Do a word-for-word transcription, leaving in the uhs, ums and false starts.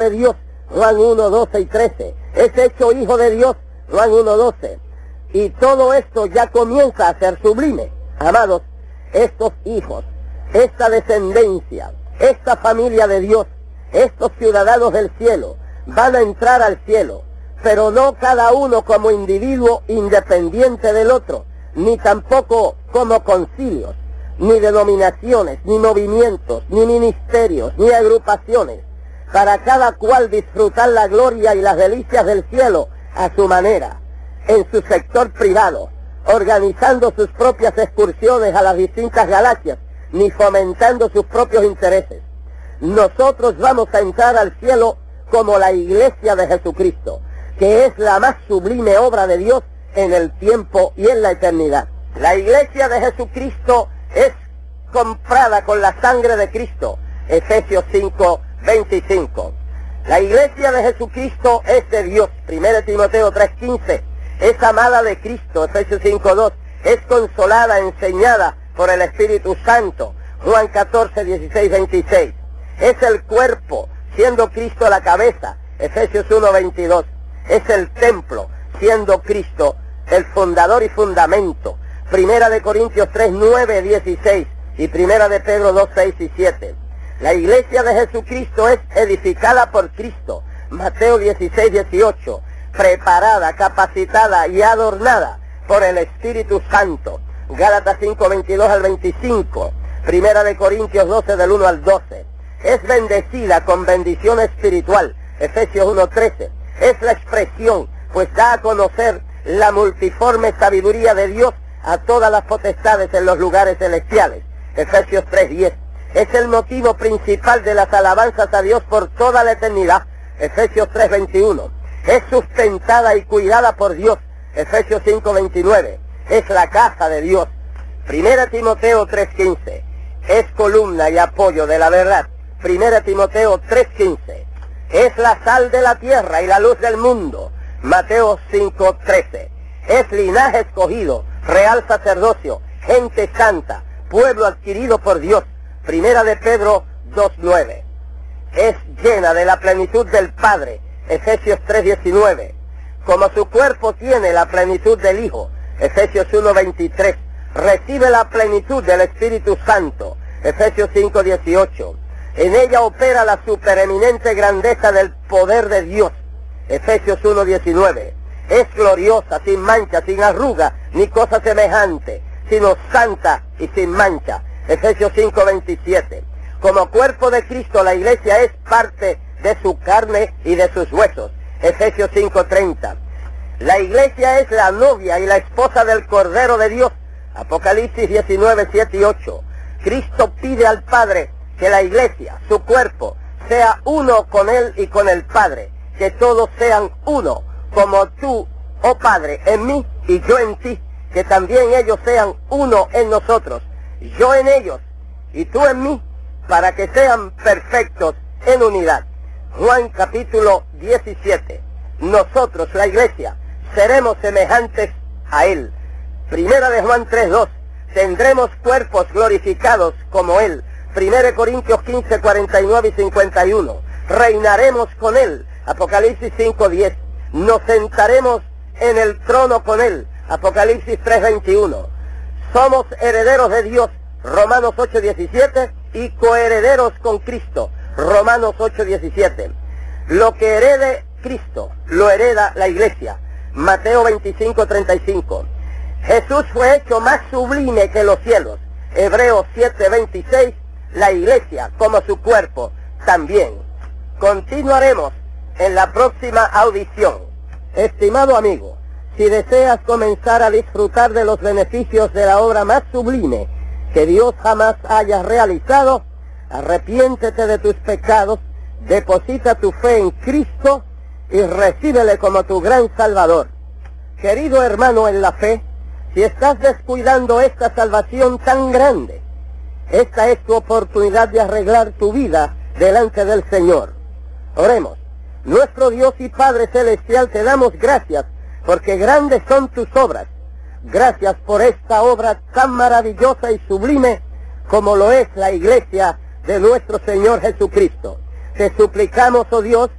de Dios, Juan uno, doce y trece. Es hecho hijo de Dios, Juan uno, doce. Y todo esto ya comienza a ser sublime. Amados, estos hijos, esta descendencia, esta familia de Dios, estos ciudadanos del cielo, van a entrar al cielo, pero no cada uno como individuo independiente del otro, ni tampoco como concilios, ni denominaciones, ni movimientos, ni ministerios, ni agrupaciones, para cada cual disfrutar la gloria y las delicias del cielo a su manera, en su sector privado, organizando sus propias excursiones a las distintas galaxias, ni fomentando sus propios intereses. Nosotros vamos a entrar al cielo como la iglesia de Jesucristo, que es la más sublime obra de Dios en el tiempo y en la eternidad. La iglesia de Jesucristo es comprada con la sangre de Cristo, Efesios cinco, veinticinco. La iglesia de Jesucristo es de Dios, primera Timoteo tres, quince. Es amada de Cristo, Efesios cinco, dos. Es consolada, enseñada por el Espíritu Santo, Juan catorce, dieciséis, veintiséis. Es el cuerpo, siendo Cristo la cabeza, Efesios uno, veintidós. Es el templo, siendo Cristo el fundador y fundamento, primera de Corintios tres, nueve, dieciséis y primera de Pedro dos, seis y siete. La iglesia de Jesucristo es edificada por Cristo, Mateo dieciséis, dieciocho, preparada, capacitada y adornada por el Espíritu Santo, Gálatas cinco, veintidós al veinticinco, primera de Corintios doce, del uno al doce. Es bendecida con bendición espiritual, Efesios uno, trece. Es la expresión, pues da a conocer la multiforme sabiduría de Dios a todas las potestades en los lugares celestiales, Efesios tres, diez. Es el motivo principal de las alabanzas a Dios por toda la eternidad, Efesios tres, veintiuno. Es sustentada y cuidada por Dios, Efesios cinco, veintinueve. Es la casa de Dios, primera Timoteo tres, quince. Es columna y apoyo de la verdad, primera Timoteo tres, quince. Es la sal de la tierra y la luz del mundo, Mateo cinco, trece. Es linaje escogido, real sacerdocio, gente santa, pueblo adquirido por Dios, primera de Pedro dos, nueve. Es llena de la plenitud del Padre, Efesios tres, diecinueve. Como su cuerpo tiene la plenitud del Hijo, Efesios uno, veintitrés. Recibe la plenitud del Espíritu Santo, Efesios cinco, dieciocho. En ella opera la supereminente grandeza del poder de Dios, Efesios uno, diecinueve. Es gloriosa, sin mancha, sin arruga, ni cosa semejante, sino santa y sin mancha, Efesios cinco, veintisiete. Como cuerpo de Cristo, la iglesia es parte de su carne y de sus huesos, Efesios cinco, treinta. La iglesia es la novia y la esposa del Cordero de Dios, Apocalipsis diecinueve, siete y ocho. Cristo pide al Padre que la iglesia, su cuerpo, sea uno con Él y con el Padre, que todos sean uno, como tú, oh Padre, en mí y yo en ti, que también ellos sean uno en nosotros, yo en ellos y tú en mí, para que sean perfectos en unidad. Juan capítulo diecisiete. Nosotros, la iglesia, seremos semejantes a Él. Primera de Juan tres, dos. Tendremos cuerpos glorificados como Él. Primera de Corintios quince, cuarenta y nueve y cincuenta y uno. Reinaremos con Él. Apocalipsis cinco, diez. Nos sentaremos en el trono con Él. Apocalipsis tres, veintiuno. Somos herederos de Dios. Romanos ocho, diecisiete. Y coherederos con Cristo. Romanos ocho, diecisiete. Lo que herede Cristo, lo hereda la iglesia. Mateo veinticinco, treinta y cinco. Jesús fue hecho más sublime que los cielos. Hebreos siete, veintiséis. La iglesia, como su cuerpo, también. Continuaremos en la próxima audición. Estimado amigo, si deseas comenzar a disfrutar de los beneficios de la obra más sublime que Dios jamás haya realizado, arrepiéntete de tus pecados, deposita tu fe en Cristo y recíbele como tu gran Salvador. Querido hermano en la fe, si estás descuidando esta salvación tan grande, esta es tu oportunidad de arreglar tu vida delante del Señor. Oremos. Nuestro Dios y Padre Celestial, te damos gracias porque grandes son tus obras. Gracias por esta obra tan maravillosa y sublime como lo es la iglesia de nuestro Señor Jesucristo. Te suplicamos, oh Dios,